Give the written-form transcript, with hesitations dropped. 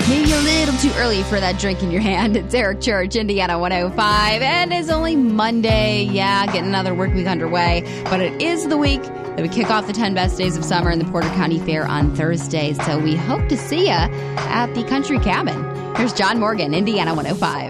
Maybe a little too early for that drink in your hand. It's Eric Church, Indiana 105, and it's only Monday. Yeah, getting another work week underway, but it is the week that we kick off the 10 best days of summer in the Porter County Fair on Thursday. So we hope to see you at the Country Cabin. Here's John Morgan, Indiana 105.